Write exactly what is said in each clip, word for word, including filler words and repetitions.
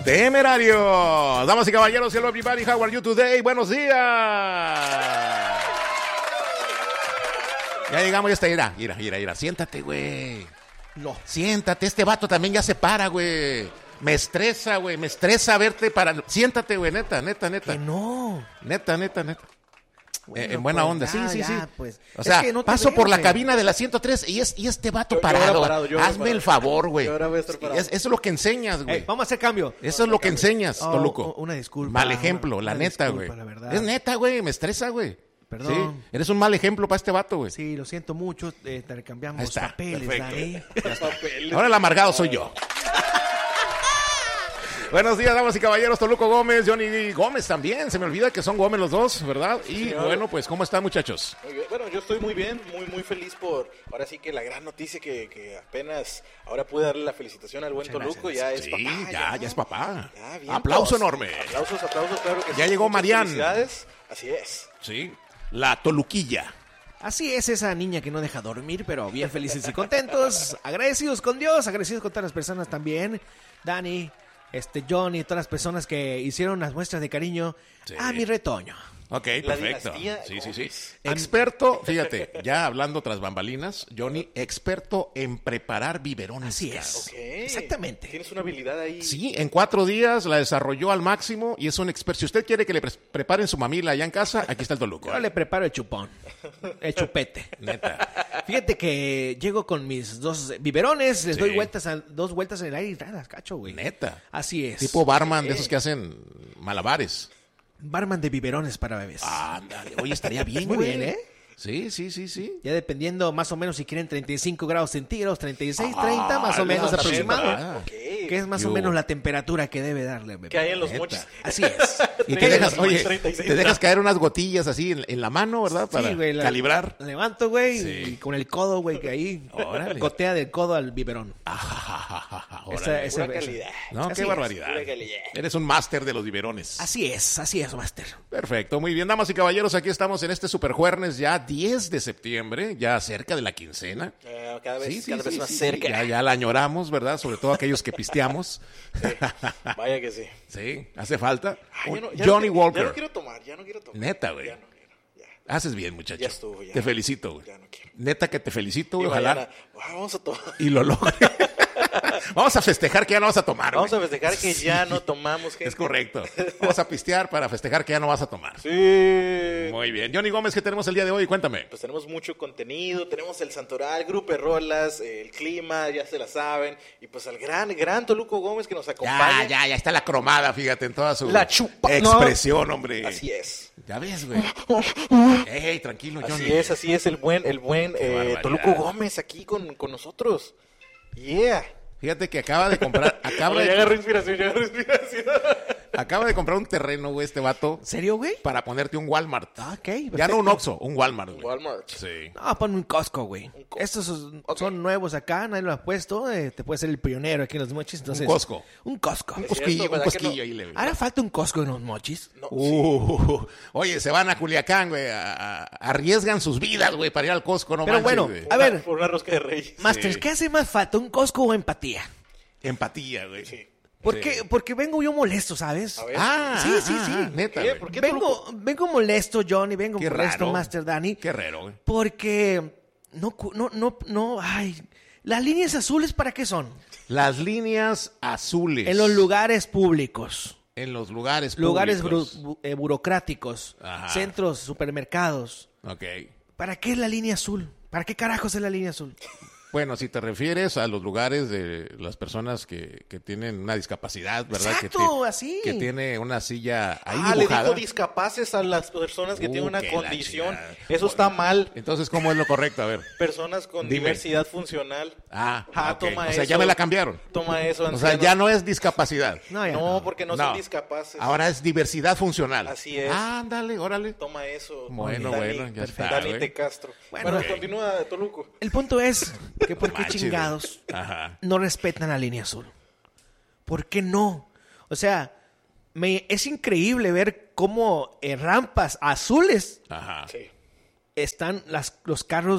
Temerarios. Damas y caballeros, hello everybody, how are you today? Buenos días. Ya llegamos, ya está, mira, mira, mira, mira. Siéntate, güey. No. Siéntate, este vato también ya se para, güey. Me estresa, güey, me estresa verte para... Siéntate, güey, neta, neta, neta. Que no. Neta, neta, neta. Bueno, eh, en buena pues, onda, ya, sí, sí, ya, sí. Pues. O sea, es que no te paso veo, por la güey. cabina de la ciento tres y, es, y este vato Yo- yo parado. ahora parado, yo ahora Hazme parado. el favor, güey. Yo ahora voy a estar parado. Es- Eso es lo que enseñas, güey. Ey, vamos a hacer cambio. Eso es lo que enseñas, Oh, Toluco. oh, una disculpa, Mal ejemplo, una- la una neta, disculpa, güey. la verdad. Es neta, güey, me estresa, güey. Perdón. Sí, eres un mal ejemplo para este vato, güey. Sí, lo siento mucho. Eh, te cambiamos Ahí está, papeles, perfecto. Dani. Ahora el amargado soy yo. Buenos días, damas y caballeros. Toluco Gómez, Johnny Gómez también. Se me olvida que son Gómez los dos, ¿verdad? Y señor. bueno, pues, ¿cómo están, muchachos? Muy bien. Bueno, yo estoy muy bien, muy muy feliz por, ahora sí que la gran noticia que, que apenas ahora pude darle la felicitación al buen Muchas Toluco, gracias. ya es Sí, papá. ya, ya es papá. Ya, bien, Aplauso todos. enorme. Aplausos, aplausos, claro que sí. Ya llegó Muchas Marian. Felicidades, así es. Sí, la Toluquilla. Así es esa niña que no deja dormir, pero bien felices y contentos. Agradecidos con Dios, agradecidos con todas las personas también. Dani, este Johnny, todas las personas que hicieron las muestras de cariño Sí. a mi retoño. Ok, La perfecto. dinastía Sí, sí, sí. Gómez. Experto, fíjate, ya hablando tras bambalinas, Johnny, experto en preparar biberones. Así es. Ok. Exactamente. Tienes una habilidad ahí. Sí, en cuatro días la desarrolló al máximo y es un experto. Si usted quiere que le pre- preparen su mamila allá en casa, aquí está el Toluco. Yo le preparo el chupón, el chupete. Neta. Fíjate que llego con mis dos biberones, les Sí. doy vueltas a, dos vueltas en el aire y nada, cacho, güey. Neta. Así es. Tipo barman de esos que hacen malabares. Barman de biberones para bebés. Ándale, oye, estaría bien, Muy güey. bien, ¿eh? Sí, sí, sí, sí. Ya dependiendo más o menos si quieren treinta y cinco grados centígrados, treinta y seis, Ah, treinta más o la menos neta, aproximado. ah. Ok. Que es más Yo- o menos la temperatura que debe darle, bebé. Que hay en los Neta. mochis. Así es. Y te treinta, dejas, oye, treinta y seis te dejas grados. caer unas gotillas así en, en la mano, ¿verdad? Para Sí, güey, la- calibrar. la levanto, güey, Sí. y con el codo, güey, que ahí Órale. gotea del codo al biberón. Órale. Esa- esa- Pura esa- calidad. No, Así qué es, barbaridad. pura calidad. Eres un máster de los biberones. Así es, así es, Master. Perfecto, muy bien, damas y caballeros, aquí estamos en este superjueves ya diez de septiembre, ya cerca de la quincena. Eh, cada vez, Sí, sí, cada sí, vez más sí, sí, cerca. Ya, ya la añoramos, ¿verdad? Sobre todo aquellos que pisteamos. Vaya que sí. Sí, hace falta. Ay, ya no- ya Johnny no, Walker. Ya no quiero tomar, ya no quiero tomar. Neta, güey. Ya no quiero, ya. Haces bien, muchacho. Ya estuvo, ya. Te felicito, güey. Ya no quiero. Neta que te felicito, Y güey. Ojalá. mañana, "Ah, vamos a tomar. Y lo logre. Vamos a festejar que ya no vas a tomar, Vamos a güey. festejar que ya no tomamos, gente. Es correcto. Vamos a pistear para festejar que ya no vas a tomar. Sí. Muy bien. Johnny Gómez, ¿qué tenemos el día de hoy? Cuéntame. Pues tenemos mucho contenido, tenemos el Santoral, Grupo de Rolas, el clima, ya se la saben, y pues al gran, gran Toluco Gómez que nos acompaña. Ya, ya, ya está la cromada, fíjate, en toda su La chupa- expresión, hombre. Así es. Ya ves, güey. Ey, tranquilo, Johnny. Así es, así es el buen, el buen Qué eh, barbaridad. Toluco Gómez aquí con, con nosotros. Yeah. Fíjate que acaba de comprar, acaba Oye, ya de, agarró inspiración, ya agarró inspiración. acaba de comprar un terreno, güey, este vato, ¿Serio, güey? para ponerte un Walmart. Ah, ok, Ya no perfecto. un Oxxo, un Walmart, güey. Walmart. Sí. No, pon un Costco, güey. Costco. Estos son, Ok. son nuevos acá, nadie lo ha puesto. eh, te puede ser el pionero aquí en los mochis. Entonces, Costco. Un Costco. Un Es cosquillo, cierto, un ¿verdad que cosquillo no? ahí le. ¿Hará falta un Costco en los mochis? No, Uh, oye, se van a Culiacán, güey. a- a- arriesgan sus vidas, güey, para ir al Costco, no Pero manches, bueno, güey. a ver, Por una rosca de reyes. Masters, Sí. ¿qué hace más falta? ¿Un Costco o empatía? Empatía, güey. Sí. ¿Por Sí. qué? Porque vengo yo molesto, ¿sabes? A ver. Ah, Sí, sí, ah, sí. ah, neta, ¿Qué? güey. ¿Por qué vengo, Toluco? vengo molesto, Johnny, vengo Qué molesto, raro. Master Danny. Qué raro, güey. Porque no, cu- no, no, no, ay, las líneas azules, ¿para qué son? Las líneas azules. En los lugares públicos, En los lugares lugares públicos. bru- bu- eh, burocráticos, Ajá. centros, supermercados. Ok. ¿Para qué es la línea azul? ¿Para qué carajos es la línea azul? Bueno, si te refieres a los lugares de las personas que, que tienen una discapacidad, ¿verdad? Exacto, que ti- así. Que tiene una silla ahí Ah, le dibujada. dijo discapaces a las personas que Uh, tienen una que la condición. chingada. Eso está mal. Entonces, ¿cómo es lo correcto? A ver. Personas con Dime. diversidad funcional. Ah, Ah, ok. toma O sea, eso. ya me la cambiaron. Toma eso, O sea, anciano. ya no es discapacidad. No, ya No, no. porque no, No. son discapaces. Ahora es diversidad funcional. Así es. Ándale, órale. Toma eso. Bueno, Dani, bueno, ya está, Dani güey. T. Castro. Bueno, Bueno, ok. continúa, Toluco. El punto es que por qué Manches, chingados güey. Ajá. no respetan la línea azul. ¿Por qué no? O sea, me, es increíble ver cómo en rampas azules Ajá. Sí. están las, los carros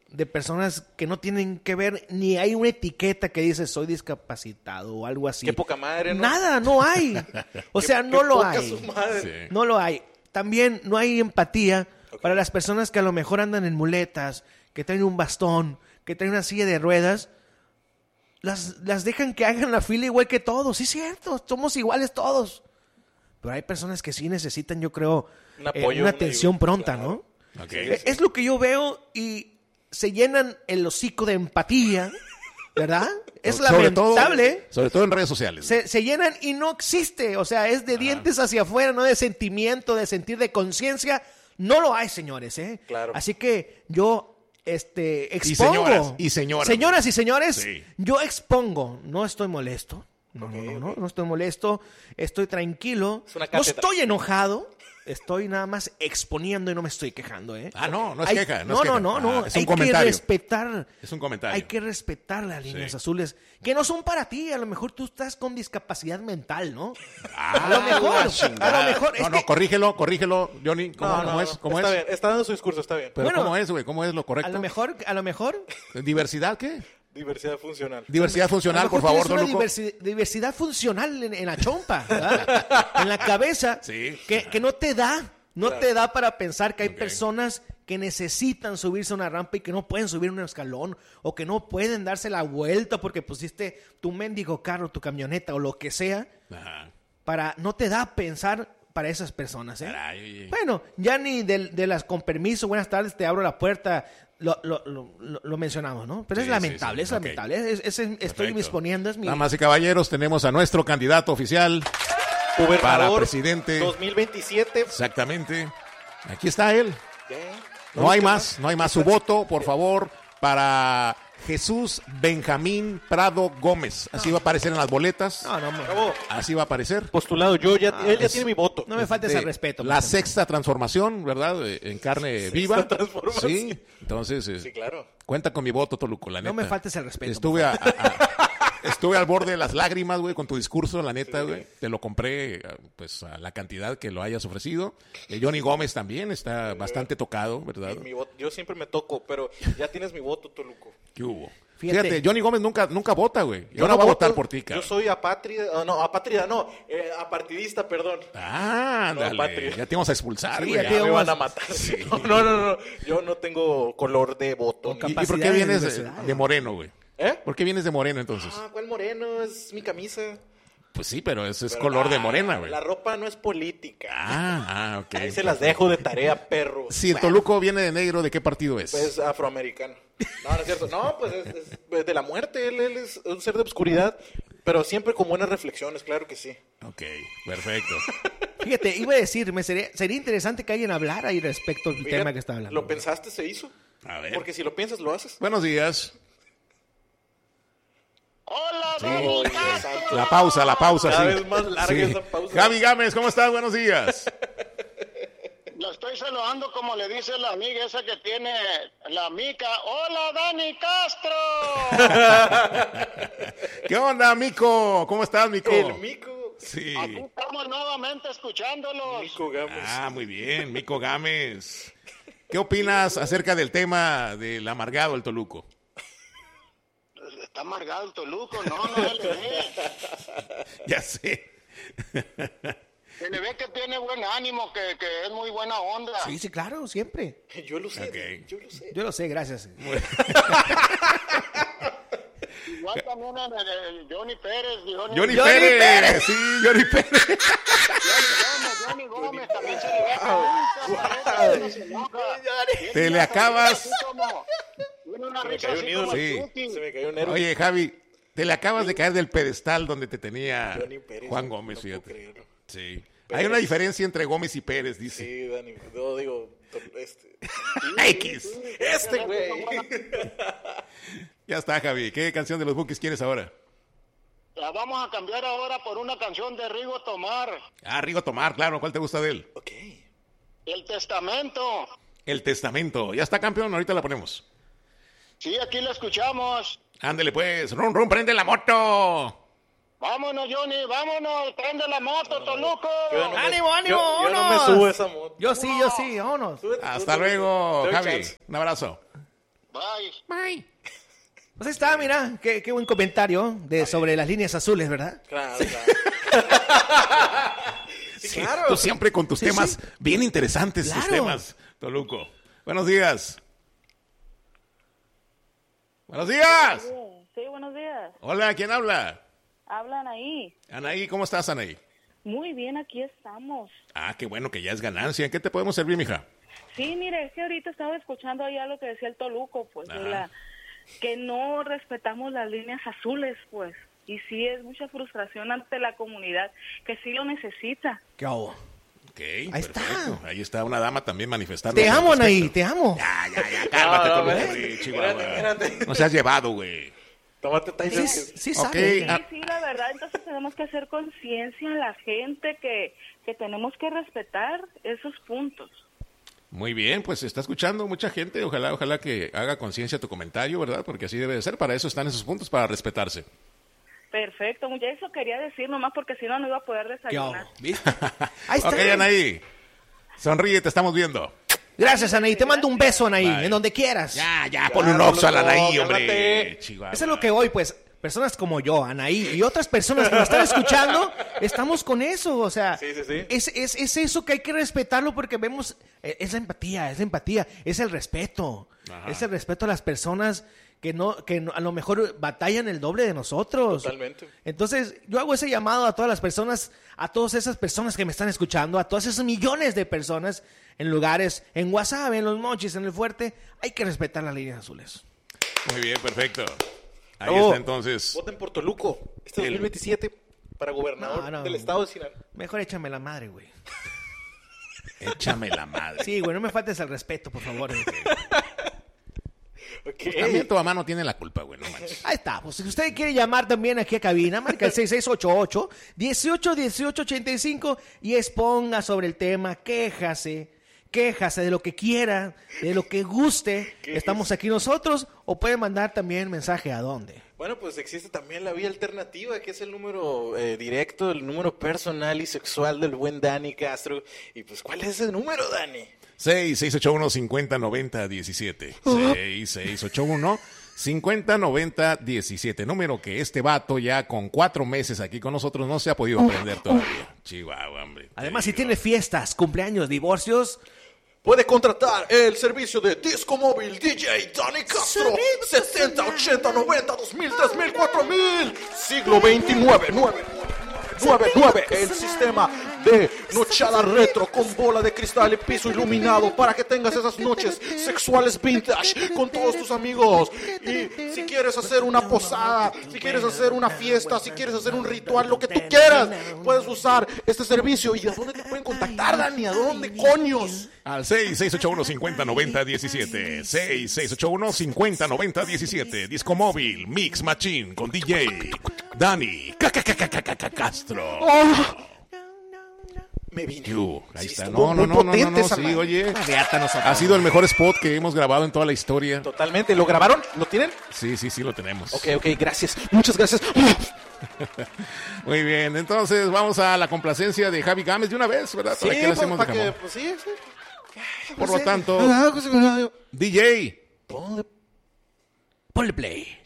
de personas que no tienen que ver, ni hay una etiqueta que dice soy discapacitado o algo así. Qué poca madre, ¿no? Nada, no hay. O sea, Qué- no qué lo poca hay. su madre. Sí. No lo hay. También no hay empatía Ok. para las personas que a lo mejor andan en muletas, que traen un bastón, que traen una silla de ruedas. Las, las dejan que hagan la fila igual que todos. Sí, es cierto, somos iguales todos. Pero hay personas que sí necesitan, yo creo, Un eh, apoyo, una una atención ayuda, pronta, claro. ¿no? Ok. Eh, Es lo que yo veo y se llenan el hocico de empatía, ¿verdad? Es Sobre todo- lamentable. sobre todo en redes sociales. Se, se llenan y no existe. O sea, es de dientes hacia afuera, no de sentimiento, de sentir de conciencia. No lo hay, señores, ¿eh? Claro. Así que yo este, expongo. señoras, y señoras. Señoras y señores, Sí. yo expongo. No estoy molesto. No, no, no, no, no estoy molesto. Estoy tranquilo. Es una No cátedra. estoy enojado. Estoy nada más exponiendo y no me estoy quejando, ¿eh? Ah, no, no es Hay- queja. No, no, es queja. no, no, no. Ah, es un Hay que comentario. respetar. Es un comentario. Hay que respetar las líneas Sí. azules que no son para ti. A lo mejor tú estás con discapacidad mental, ¿no? Ah, a lo mejor, la a chingada. lo mejor. No, es no, que corrígelo, corrígelo, Johnny. ¿Cómo, No, cómo no, es? no. ¿Cómo está es? bien, está dando su discurso, está bien. Pero Bueno. ¿cómo es, güey? ¿Cómo es lo a correcto? lo mejor, a lo mejor. ¿Diversidad qué? Diversidad funcional. Diversidad a lo funcional, mejor por favor, tienes una Toluco. diversi- diversidad funcional en, en la chompa, ¿verdad? En la cabeza, Sí. que, que no te da, no Claro. te da para pensar que hay Ok. personas que necesitan subirse a una rampa y que no pueden subir un escalón o que no pueden darse la vuelta porque pusiste tu mendigo carro, tu camioneta o lo que sea, Ajá. para no te da pensar para esas personas, ¿eh? Caray. Bueno, ya ni de, de las con permiso, buenas tardes, te abro la puerta, lo, lo, lo, lo- lo mencionamos, ¿no? Pero Sí, es lamentable, sí, sí. es Ok. lamentable. Es- es- es- estoy Perfecto. disponiendo, es mi... Damas y caballeros, tenemos a nuestro candidato oficial. Gobernador Para presidente. dos mil veintisiete. Exactamente. Aquí está él. ¿Qué? No hay busques más, no hay más. Su voto, por favor, para Jesús Benjamín Prado Gómez. Así va a aparecer en las boletas. No, no, no, Bravo. Así va a aparecer. Postulado, yo ya, él ya es- tiene mi voto. no me faltes De el respeto. La pues. sexta transformación, ¿verdad? Eh, En carne viva. transformación. Sí. Entonces, eh, Sí, claro. cuenta con mi voto, Toluco, la neta. No me faltes el respeto, Estuve a, a- a- estuve al borde de las lágrimas, güey, con tu discurso, la neta, güey. Te lo compré, eh, pues, a la cantidad que lo hayas ofrecido. Eh, Johnny Gómez también está bastante tocado, ¿verdad? Mi voto- yo siempre me toco, pero ya tienes mi voto, Toluco. ¿Qué hubo? Fíjate. Fíjate, Johnny Gómez nunca, nunca vota, güey. Yo, Yo no voy a voto, votar por ti, Yo cabrón. soy apátrida, ah, no, apátrida no, eh, apartidista, perdón. Ah, No, ándale. patria. Ya te vamos a expulsar, Sí, güey. ya te Ya me vamos- van a matar. No, no, no, no, yo no tengo color de voto. ¿Y, y capacidad por qué de vienes de, diversidad. de moreno, güey? ¿Eh? ¿Por qué vienes de moreno, entonces? Ah, ¿cuál moreno? Es mi camisa. Pues sí, pero eso es Pero, color de ah, morena, güey. La ropa no es política. Ah, ah, ok. Ahí se las dejo de tarea, perro. Si el Toluco viene de negro, ¿de qué partido es? Es afroamericano. No, no es cierto. No, pues es, es de la muerte. Él, él es un ser de obscuridad, pero siempre con buenas reflexiones, claro que sí. Ok, perfecto. Fíjate, iba a decir, me sería, sería interesante que alguien hablara ahí respecto al Fíjate, tema que está hablando. ¿Lo pensaste? ¿Se hizo? A ver. Porque si lo piensas, lo haces. Buenos días. Hola, Sí. Dani Dios Castro. santo. La pausa, la pausa, Cada sí. vez más larga Sí. esa pausa. Javi Gámez, ¿cómo estás? Buenos días. Lo estoy saludando como le dice la amiga esa que tiene la mica. Hola, Dani Castro. ¿Qué onda, Mico? ¿Cómo estás, Mico? El Mico. Sí. Aquí estamos nuevamente escuchándolos. Mico Gámez. Ah, muy bien, Mico Gámez. ¿Qué opinas acerca del tema del amargado, el Toluco? Está amargado el Toluco, no, no se le ve. Ya sé. Se le ve que tiene buen ánimo, que, que es muy buena onda. Sí, sí, claro, siempre. Yo lo sé, Ok. yo lo sé. Yo lo sé, gracias. Igual también el, el Johnny Pérez. Johnny, Johnny, Johnny Pérez. Pérez. Sí, Johnny Pérez. Johnny Gómez, Johnny Gómez también se le ve que no se enoja. Te le acabas. Así como- tiene una Se me risa cayó así un ídolo. como Sí. Chucky. Se me cayó un nervio. Oye, Javi, te le acabas de caer del pedestal donde te tenía Johnny Pérez, Juan no Gómez, puedo fíjate. creerlo. Sí. Pérez. Hay una diferencia entre Gómez y Pérez, dice. Sí, Dani. No digo. Este. X. Este, güey. Ya está, Javi. ¿Qué canción de los Bukis quieres ahora? La vamos a cambiar ahora por una canción de Rigo Tomar, Ah, Rigo Tomar, claro. ¿Cuál te gusta de él? Ok. El Testamento. El Testamento. Ya está, campeón. Ahorita la ponemos. Sí, aquí la escuchamos. Ándele, pues. Rum, rum, prende la moto. Vámonos, Johnny, vámonos, prende la moto, Toluco. Yo no me- ¡Ánimo, ánimo, Yo, yo no me vámonos! subo a esa moto. Yo sí, yo sí, vámonos. Súbete, Hasta súbete, luego, te doy Javi. chance. Un abrazo. Bye. Bye. Pues ahí está, mira, qué, qué buen comentario de, sobre las líneas azules, ¿verdad? Claro, claro. Sí, Sí, claro. tú siempre con tus Sí, temas sí. bien interesantes, tus Claro. temas, Toluco. Buenos días. Buenos días. Sí, buenos días. Hola, ¿quién habla? Hablan ahí. Anaí, ¿cómo estás, Anaí? Muy bien, aquí estamos. Ah, qué bueno que ya es ganancia. ¿En qué te podemos servir, mija? Sí, mire, es que ahorita estaba escuchando allá lo que decía el Toluco, pues, de Ajá. la, que no respetamos las líneas azules, pues. Y sí, es mucha frustración ante la comunidad que sí lo necesita. ¿Qué hago? Ok, Ahí perfecto. está. Ahí está una dama también manifestando. Te al amo, respecto. Anaí, te amo. Ya, ya, ya, cálmate, No, no, Toluco, espérate, güey, Chihuahua. espérate, espérate. No seas llevado, güey. Tómate Tyson. Sí, que- sí Ok. sabe. Sí, Ah. sí, la verdad, entonces tenemos que hacer conciencia en la gente que, que tenemos que respetar esos puntos. Muy bien, pues se está escuchando mucha gente. Ojalá, ojalá que haga conciencia tu comentario, ¿verdad? Porque así debe de ser. Para eso están esos puntos, para respetarse. Perfecto, ya eso quería decir nomás porque si no, no iba a poder ¿Qué hago? desayunar. ¿Viste? Ahí está. Ok, Anaí. Sonríe, te estamos viendo. Gracias, Anaí. Te mando un beso, Anaí, Bye. en donde quieras. Ya, ya, Ya, ponle un oxo a la Toluco, Anaí, hombre. cálmate. Chihuahua. Eso es lo que hoy, pues, personas como yo, Anaí, y otras personas que nos están escuchando, estamos con eso, o sea, Sí, sí, sí. Es, es, es eso que hay que respetarlo porque vemos, eh, es la empatía, es la empatía, es el respeto, Ajá. es el respeto a las personas que no, que no- a lo mejor batallan el doble de nosotros. Totalmente. Entonces, yo hago ese llamado a todas las personas, a todas esas personas que me están escuchando, a todas esas millones de personas en lugares, en Guasave, en Los Mochis, en El Fuerte, hay que respetar las líneas azules. Muy bien, perfecto. Ahí Oh, está entonces. Voten por Toluco. Este El- dos mil veintisiete para gobernador No, no. del estado de Sinaloa. Mejor échame la madre, güey. Échame la madre. Sí, güey, no me faltes el respeto, por favor. Ok. También tu mamá no tiene la culpa, güey, no manches. Ahí está. Pues si usted quiere llamar también aquí a cabina, marca el seis seis ocho ocho, dieciocho dieciocho ochenta y cinco y exponga sobre el tema, quéjase, quéjase de lo que quiera, de lo que guste. Estamos aquí nosotros, o puede mandar también mensaje a dónde. Bueno, pues existe también la vía alternativa, que es el número eh, directo, el número personal y sexual del buen Dani Castro. Y pues, ¿cuál es ese número, Dani? seis seis ocho uno cincuenta noventa diecisiete. seis seis ocho uno cincuenta noventa diecisiete. Número que este vato ya con cuatro meses aquí con nosotros no se ha podido aprender todavía. Chihuahua, hombre. te Además, si digo. tiene fiestas, cumpleaños, divorcios, Puede contratar el servicio de Disco Móvil D J Dani Castro. setenta, ochenta, noventa, dos mil, tres mil, cuatro mil. Siglo veintinueve, nueve, nueve, nueve. El sistema de nochada retro con bola de cristal y piso iluminado para que tengas esas noches sexuales vintage con todos tus amigos. Y si quieres hacer una posada, si quieres hacer una fiesta, si quieres hacer un ritual, lo que tú quieras, puedes usar este servicio. ¿Y a dónde te pueden contactar, Dani? ¿A dónde, coños? Al seis seis ocho uno cincuenta noventa diecisiete. seis seis ocho uno cincuenta noventa diecisiete. Disco móvil, Mix Machine con D J Dani ca- ca- ca- ca- ca- ca- Castro. Me vine. Yu, ahí Sí, está. estuvo No, no, muy no, no, no, potente no, esa sí, madre. oye. reata nosotros. Ha sido el mejor spot que hemos grabado en toda la historia. Totalmente. ¿Lo grabaron? ¿Lo tienen? Sí, sí, sí, lo tenemos. Ok, ok, gracias. Muchas gracias. Muy bien, entonces vamos a la complacencia de Javi Gámez de una vez, ¿verdad? Sí, ¿Para qué le pues, hacemos de para que, jamón? pues sí, sí. Por lo tanto, Ah, pues, D J, ponle Ponle play.